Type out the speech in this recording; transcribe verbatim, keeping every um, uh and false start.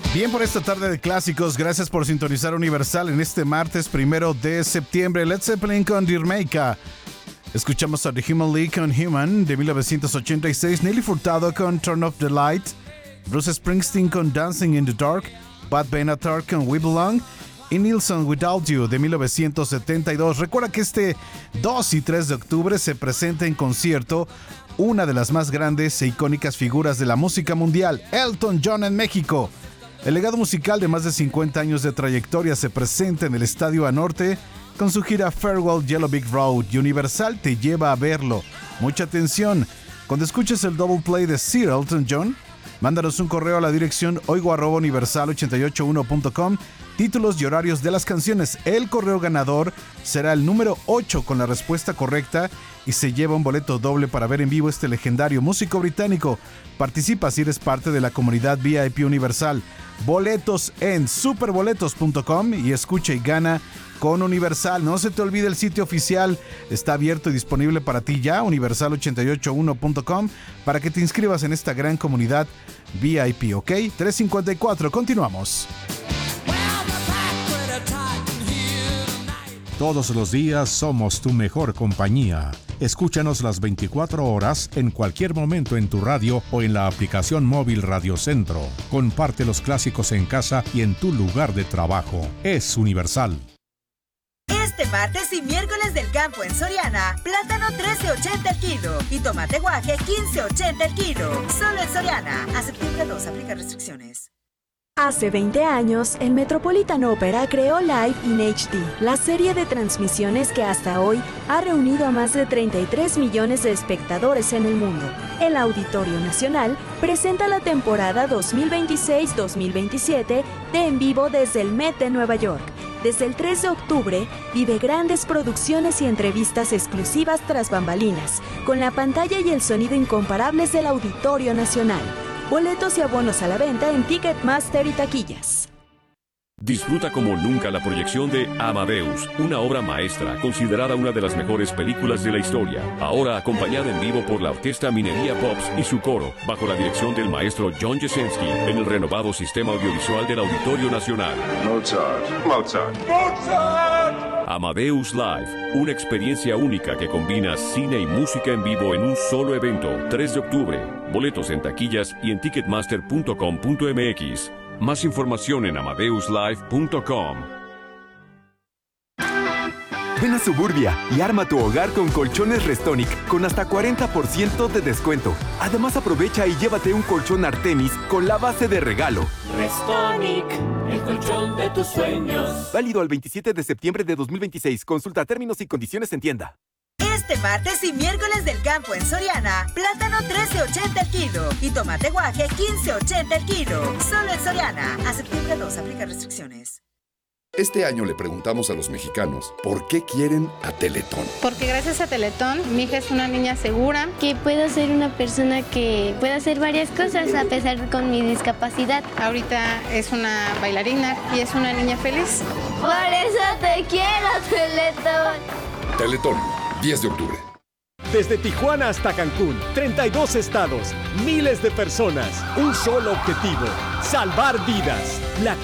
Bien por esta tarde de clásicos, gracias por sintonizar Universal en este martes primero de septiembre. Led Zeppelin con Dear Maker. Escuchamos a The Human League con Human de mil novecientos ochenta y seis, Nelly Furtado con Turn Off the Light, Bruce Springsteen con Dancing in the Dark, Pat Benatar con We Belong y Nilsson Without You de mil novecientos setenta y dos. Recuerda que este dos y tres de octubre se presenta en concierto una de las más grandes e icónicas figuras de la música mundial, Elton John en México. El legado musical de más de cincuenta años de trayectoria se presenta en el Estadio Anorte con su gira Farewell Yellow Brick Road, y Universal te lleva a verlo. Mucha atención, cuando escuches el double play de Sir Elton John, mándanos un correo a la dirección oigo arroba universal ochenta y ocho uno punto com, títulos y horarios de las canciones. El correo ganador será el número ocho con la respuesta correcta y se lleva un boleto doble para ver en vivo este legendario músico británico. Participa si eres parte de la comunidad V I P Universal. Boletos en superboletos punto com y escucha y gana con Universal. No se te olvide, el sitio oficial está abierto y disponible para ti ya, universal ochenta y ocho uno punto com, para que te inscribas en esta gran comunidad V I P, ¿ok? tres cincuenta y cuatro, continuamos. Todos los días somos tu mejor compañía. Escúchanos las veinticuatro horas en cualquier momento en tu radio o en la aplicación móvil Radio Centro. Comparte los clásicos en casa y en tu lugar de trabajo. Es Universal. Este martes y miércoles del campo en Soriana, plátano trece ochenta el kilo y tomate guaje quince ochenta el kilo. Solo en Soriana. A septiembre dos, aplica restricciones. Hace veinte años, el Metropolitan Opera creó Live in H D, la serie de transmisiones que hasta hoy ha reunido a más de treinta y tres millones de espectadores en el mundo. El Auditorio Nacional presenta la temporada dos mil veintiséis dos mil veintisiete de En Vivo desde el Met de Nueva York. Desde el tres de octubre, vive grandes producciones y entrevistas exclusivas tras bambalinas, con la pantalla y el sonido incomparables del Auditorio Nacional. Boletos y abonos a la venta en Ticketmaster y taquillas. Disfruta como nunca la proyección de Amadeus, una obra maestra considerada una de las mejores películas de la historia. Ahora acompañada en vivo por la Orquesta Minería Pops y su coro, bajo la dirección del maestro John Jesensky, en el renovado sistema audiovisual del Auditorio Nacional. Mozart, Mozart, Mozart. Amadeus Live, una experiencia única que combina cine y música en vivo en un solo evento. tres de octubre. Boletos en taquillas y en ticketmaster punto com punto m x. Más información en amadeus live punto com. Ven a Suburbia y arma tu hogar con colchones Restonic con hasta cuarenta por ciento de descuento. Además, aprovecha y llévate un colchón Artemis con la base de regalo. Restonic, el colchón de tus sueños. Válido al veintisiete de septiembre de dos mil veintiséis. Consulta términos y condiciones en tienda. Este martes y miércoles del campo en Soriana, plátano trece ochenta el kilo y tomate guaje quince ochenta el kilo. Solo en Soriana. A septiembre dos, aplica restricciones. Este año le preguntamos a los mexicanos por qué quieren a Teletón. Porque gracias a Teletón, mi hija es una niña segura. Que puedo ser una persona que pueda hacer varias cosas a pesar de con mi discapacidad. Ahorita es una bailarina y es una niña feliz. Por eso te quiero, Teletón. Teletón, diez de octubre. Desde Tijuana hasta Cancún, treinta y dos estados, miles de personas, un solo objetivo: salvar vidas. La